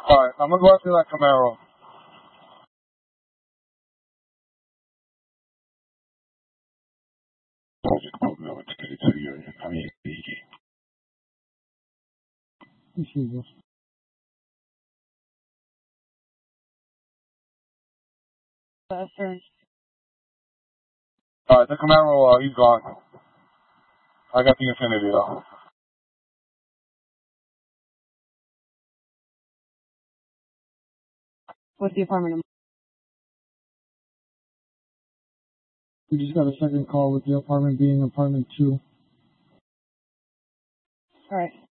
Alright, I'm gonna go after that Camaro. Alright, the Camaro, he's gone. I got the Infiniti though. What's the apartment number? We just got a second call with the apartment being apartment 2. Alright.